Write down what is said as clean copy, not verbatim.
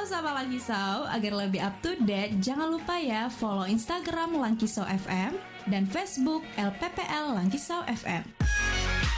Sama-sama Langkisau, agar lebih up to date, jangan lupa ya follow Instagram Langkisau FM dan Facebook LPPL Langkisau FM.